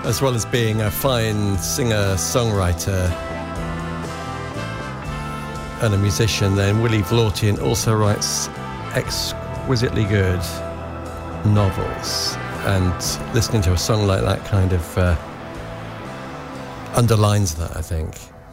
As well as being a fine singer-songwriter and a musician, then Willie Vlautin also writes exquisitely good novels. And listening to a song like that kind of underlines that, I think.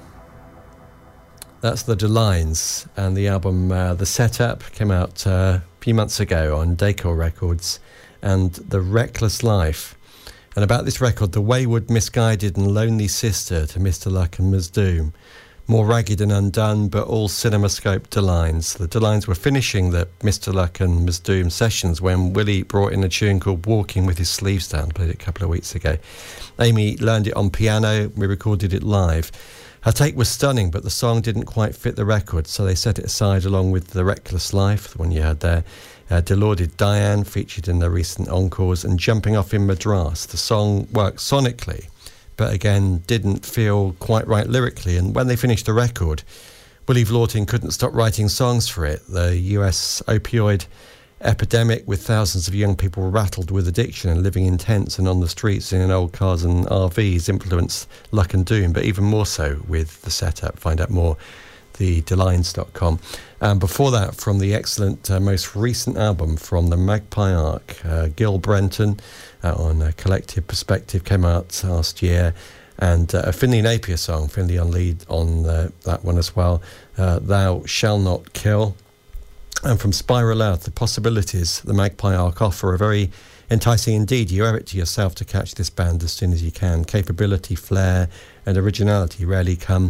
That's the Delines, and the album The Setup came out a few months ago on Decor Records, and The Reckless Life. And about this record, the wayward, misguided and lonely sister to Mr. Luck and Ms. Doom. More ragged and undone, but all CinemaScope Delines. The Delines were finishing the Mr. Luck and Ms. Doom sessions when Willie brought in a tune called Walking with His Sleeves Down, played it a couple of weeks ago. Amy learned it on piano, we recorded it live. Her take was stunning, but the song didn't quite fit the record, so they set it aside along with The Reckless Life, the one you heard there. Delorded Diane, featured in the recent encores, and Jumping Off in Madras. The song worked sonically, but again didn't feel quite right lyrically, and when they finished the record, Willie Vlautin couldn't stop writing songs for it. The US opioid epidemic, with thousands of young people rattled with addiction and living in tents and on the streets in old cars and RVs, influenced Luck and Doom, but even more so with The Setup. Find out more, thedelines.com. And before that, from the excellent most recent album from the Magpie Ark, Gil Brenton, on Collective Perspective, came out last year, and a Finlay Napier song, Finlay on lead on that one as well, Thou Shall Not Kill. And from Spiral Out, the possibilities the Magpie Ark offer are very enticing indeed. You owe it to yourself to catch this band as soon as you can. Capability, flair and originality rarely come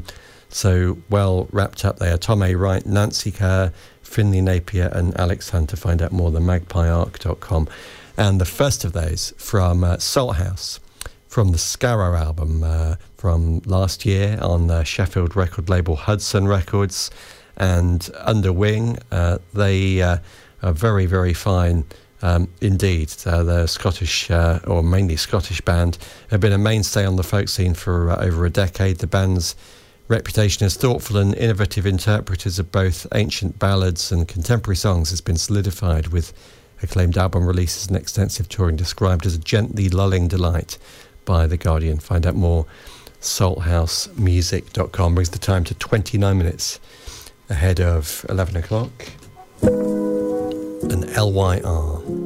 so well wrapped up. They are Tom A. Wright, Nancy Kerr, Finlay Napier and Alex Hunter. Find out more, themagpieark.com. And the first of those from Salthouse, from the Scarrow album from last year on the Sheffield record label Hudson Records, and Under Wing. They are very, very fine indeed. They're Scottish, or mainly Scottish band, have been a mainstay on the folk scene for over a decade. The band's reputation as thoughtful and innovative interpreters of both ancient ballads and contemporary songs has been solidified with acclaimed album releases and extensive touring, described as a gently lulling delight by The Guardian. Find out more, salthousemusic.com. Brings the time to 29 minutes ahead of 11 o'clock. And LYR.